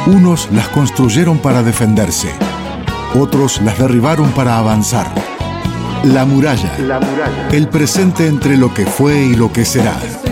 Unos las construyeron para defenderse, otros las derribaron para avanzar. La muralla, el presente entre lo que fue y lo que será.